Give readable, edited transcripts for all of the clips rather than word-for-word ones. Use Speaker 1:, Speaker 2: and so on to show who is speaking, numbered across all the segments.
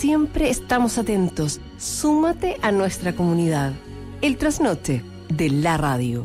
Speaker 1: siempre estamos atentos. Súmate a nuestra comunidad. El Trasnoche de la Radio.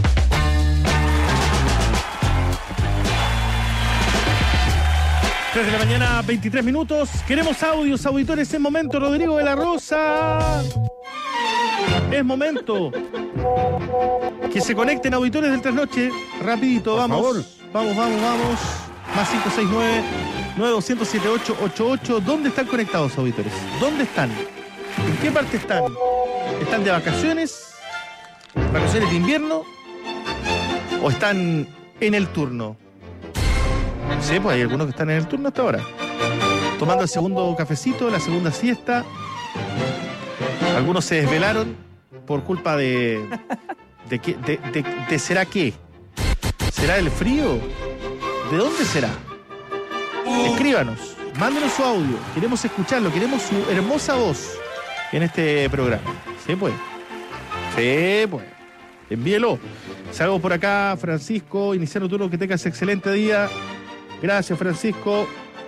Speaker 2: De la mañana, 23 minutos. Queremos audios, auditores. Es momento, Rodrigo de la Rosa. Es momento que se conecten auditores del Trasnoche. Rapidito,
Speaker 3: Por
Speaker 2: vamos.
Speaker 3: favor.
Speaker 2: Vamos. Más 569-9200-8888. ¿Dónde están conectados, auditores? ¿Dónde están? ¿En qué parte están? ¿Están de vacaciones? ¿Vacaciones de invierno? ¿O están en el turno? No sé, pues hay algunos que están en el turno hasta ahora. Tomando el segundo cafecito, la segunda siesta. Algunos se desvelaron por culpa de ¿será qué? ¿Será el frío? ¿De dónde será? Escríbanos, mándenos su audio. Queremos escucharlo, queremos su hermosa voz en este programa. ¿Se puede? Se puede. Envíelo. Salgo por acá, Francisco, iniciando turno, que tengas excelente día. Gracias, Francisco.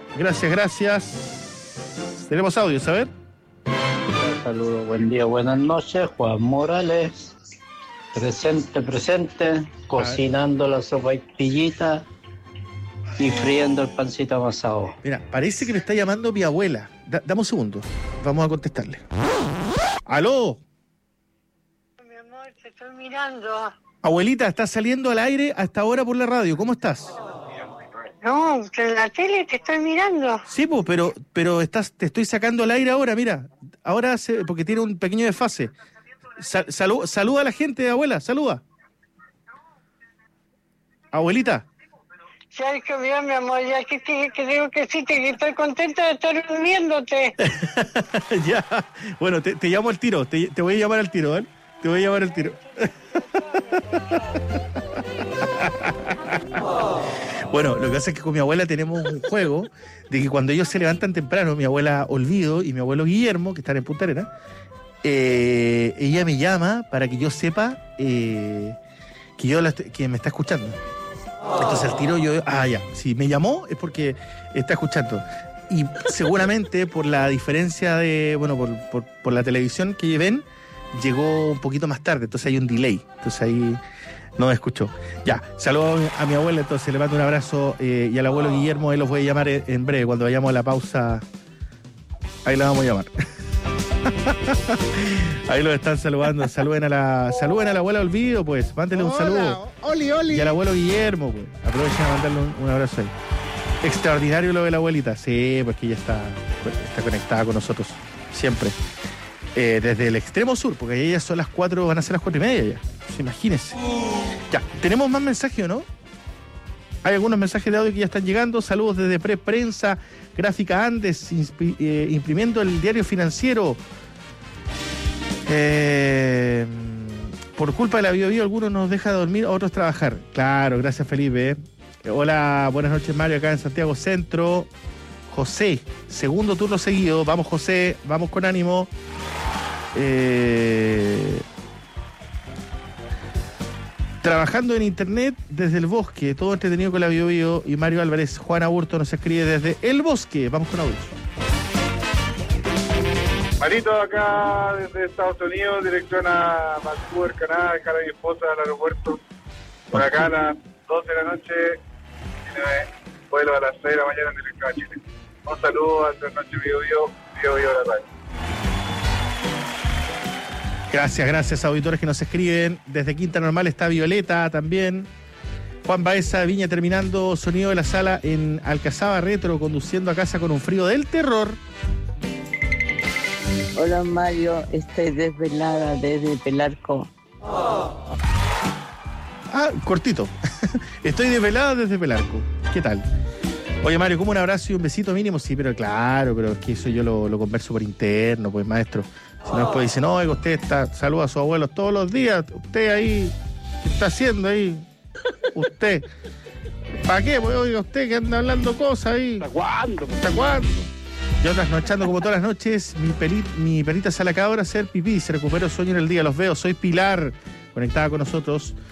Speaker 2: Gracias. Tenemos audio, a ver.
Speaker 4: Saludos, buen día, buenas noches. Juan Morales, presente, cocinando la sopaipillita y friendo el pancito amasado.
Speaker 2: Mira, parece que me está llamando mi abuela. Dame un segundo. Vamos a contestarle. ¡Aló!
Speaker 5: Mi amor, te estoy mirando.
Speaker 2: Abuelita, estás saliendo al aire hasta ahora por la radio. ¿Cómo estás?
Speaker 5: No, en la tele te estoy mirando.
Speaker 2: Sí, pues, pero te estoy sacando al aire ahora, mira. Ahora, porque tiene un pequeño desfase. Saluda a la gente, abuela, saluda. Abuelita.
Speaker 5: Sabes que mira, mi amor, ya que digo que sí, que estoy contenta de estar viéndote.
Speaker 2: Ya, bueno, te llamo al tiro, te voy a llamar al tiro, ¿eh? Te voy a llamar al tiro. Bueno, lo que pasa es que con mi abuela tenemos un juego de que cuando ellos se levantan temprano, mi abuela Olvido y mi abuelo Guillermo, que están en Punta Arenas, ella me llama para que yo sepa que me está escuchando. Entonces al tiro yo, si me llamó es porque está escuchando. Y seguramente por la diferencia de, por la televisión que ven, llegó un poquito más tarde, entonces hay un delay. Entonces ahí no me escuchó. Ya, saludo a mi abuela, entonces le mando un abrazo y al abuelo Guillermo, él los voy a llamar en breve, cuando vayamos a la pausa, ahí la vamos a llamar. Ahí lo están saludando. Saluden a la abuela Olvido, pues. Mándenle un saludo.
Speaker 3: Oli.
Speaker 2: Y al abuelo Guillermo, pues. Aprovechen a mandarle un abrazo ahí. Extraordinario lo de la abuelita. Sí, pues que ella está conectada con nosotros. Siempre. Desde el extremo sur, porque ahí ya son las 4, van a ser las 4:30 ya. Pues imagínense. Ya, ¿tenemos más mensajes o no? Hay algunos mensajes de audio que ya están llegando. Saludos desde Prensa, Gráfica Andes, imprimiendo el diario financiero. Por culpa de la Bio algunos nos deja dormir, otros trabajar. Claro, gracias Felipe. Hola, buenas noches Mario, acá en Santiago Centro. José, segundo turno seguido. Vamos José, vamos con ánimo. Trabajando en internet desde el bosque, todo entretenido con la Bio y Mario Álvarez. Juan Aburto nos escribe desde el bosque. Vamos con audio.
Speaker 6: Marito, acá desde Estados Unidos, dirección a Vancouver, Canadá, dejar a mi esposa al aeropuerto. Por acá a las 12 de la noche, tiene vuelo a las 6 de la mañana en dirección a Chile. Un saludo a Trasnoche Bio la radio.
Speaker 2: Gracias, auditores que nos escriben. Desde Quinta Normal está Violeta también. Juan Baeza, Viña terminando sonido de la sala en Alcazaba Retro, conduciendo a casa con un frío del terror.
Speaker 7: Hola Mario, estoy desvelada desde Pelarco.
Speaker 2: Cortito. Estoy desvelada desde Pelarco. ¿Qué tal? Oye Mario, como un abrazo y un besito mínimo. Sí, pero claro, pero es que eso yo lo converso por interno, pues maestro. Si no después dicen, no, oiga, usted saluda a sus abuelos todos los días. Usted ahí, ¿qué está haciendo ahí? Usted. ¿Para qué? Pues oiga, usted que anda hablando cosas ahí. ¿Hasta cuándo? Yo trasnochando como todas las noches, mi perita sale a cada hora a hacer pipí, se recupera el sueño en el día. Los veo, soy Pilar, conectada con nosotros.